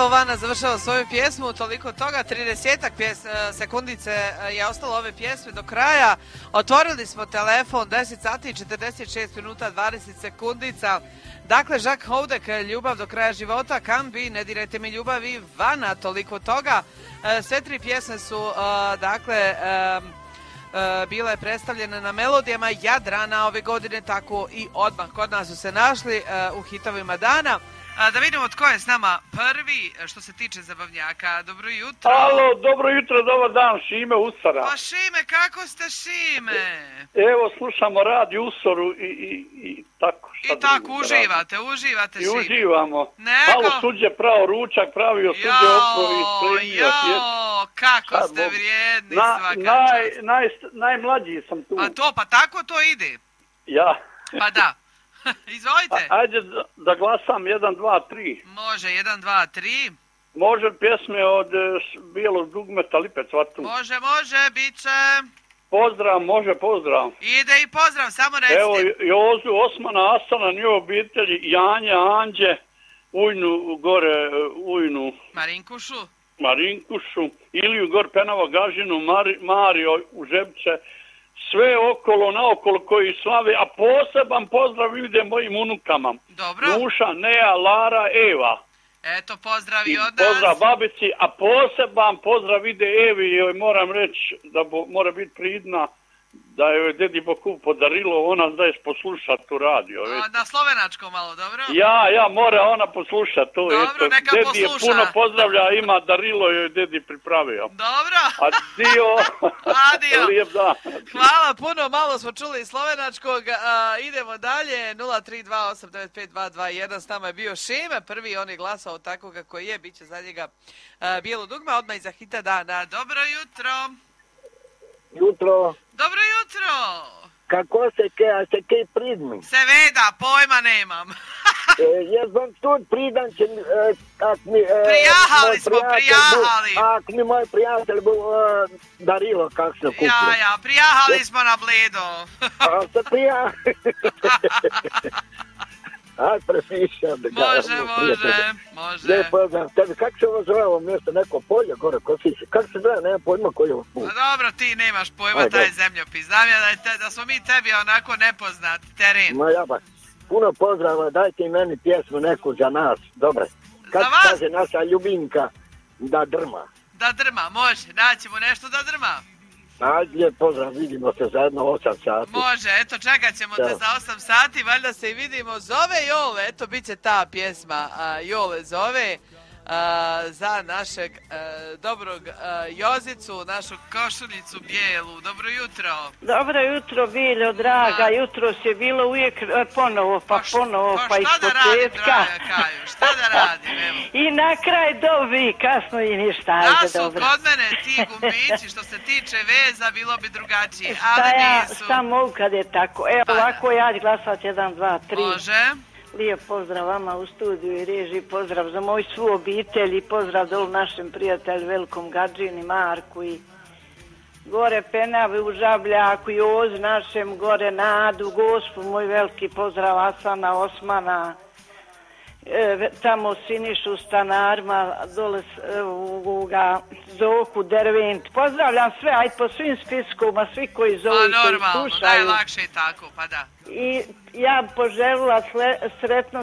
Evo Vana završava svoju pjesmu, toliko toga, 30-ak sekundice je ostalo ove pjesme do kraja. Otvorili smo telefon, 10 sati i 46 minuta, 20 sekundica. Dakle, Žak Houdek, Ljubav do kraja života, Kambi, Ne dirajte mi ljubavi, Vana, toliko toga. Sve tri pjesme su, bile predstavljene na melodijama Jadrana ove godine, tako i odmah kod nas su se našli u hitovima dana. Da vidimo tko je s nama prvi što se tiče zabavnjaka. Dobro jutro. Alo, dobro jutro, dobar dan, Šime Usara. Pa Šime, kako ste Šime? Evo, slušamo radio Usoru i tako. I tako, uživate Šime. I uživamo. Nego? Malo suđe pravo ručak, pravio suđe oprovi, spremio svijet. Kako ste vrijedni svaka čast. Najmlađi sam tu. Pa tako to ide. Ja. Pa da. Izvolite. Ajde da glasam 1, 2, 3. Može, 1, 2, 3. Može pjesme od Bijelog dugmeta Lipe Cvatu. Može, bit će. Pozdrav, može pozdrav. Ide i pozdrav, samo recite. Evo, Jozu, Osmana, Asana, njoj obitelji, Janja, Anđe, Ujnu. Marinkušu, Iliju Gor, Penavo, Gažinu, Mario, Užebiće, sve okolo, naokolo koji slave, a poseban pozdrav ide mojim unukama. Dobro. Nuša, Nea, Lara, Eva. Eto, pozdrav i od nas. Pozdrav babici, a poseban pozdrav ide Evi, joj moram reći da mora biti pridna, da je dedi Boku podarilo, ona da je poslušat tu radio. Na slovenačko malo, dobro? Ja, mora ona poslušat to. Dobro, neka dedi posluša. Dedi je puno pozdravlja, ima darilo joj dedi pripravio. Dobro. Adio. Lijep dan. Hvala puno, malo smo čuli iz slovenačkog. Idemo dalje, 032895221, s nama je bio Šime, prvi on je glasao tako kako je, bit će za njega Bijelo dugme, odmah iza hita dana. Dobro jutro. Jutro. Dobro jutro. Kako se kaj pridmi? Seveda, pojma nemam. Jaz vam tudi pridan, če prijahali smo. Ak mi moj prijatelj bo darilo, kak se kupio. Ja, prijahali smo na Bledo. A se prijahali. Aj, prepišam. Može. Lijepo, tebi, kako se ovo zove ovo mjesto, neko polje gore, kako se zove, nema pojma koji je ovo put. Dobro, ti nemaš pojma taj zemljopis. Znam ja da smo mi tebi onako nepoznati teren. Ma ja ba, puno pozdrava, dajte i meni pjesmu neku za nas, dobre. Kako kaže naša ljubimka, da drma. Da drma, može, naćemo nešto da drma. Ajde, lijep pozdrav, vidimo se za jedno 8 sati. Može, eto, čekat ćemo te za 8 sati, valjda se i vidimo. Zove Jole, eto, bit će ta pjesma, Jole zove, za našeg dobrog Jozicu, našu košuljicu bijelu. Dobro jutro. Dobro jutro, Biljo, draga, jutro je bilo uvijek ponovo, pa iz početka. Šta da radim, evo. I na kraj dobi, kasno i ništa, ajde, dobro. Da su kod mene ti gumbići, što se tiče veza, bilo bi drugačije, ali nisu. Šta mogu kad je tako? Evo, ovako ja ću glasat 1, 2, 3. Može. Lijep pozdrav vama u studiju i režiji, pozdrav za moju svu obitelj i pozdrav dolu našem prijatelju Velikom Gadžini, Marku i gore Penavi u Žabljaku i Ozi našem, gore Nadu, Gospu, moj veliki pozdrav Asana, Osmana, tamo Sinišu stanarima, dole Zoku, Dervent. Pozdravljam sve, ajde po svim spiskovima, svi koji zovu i koji slušaju. Normalno, najlakše je tako, pa da. I ja poželila sretno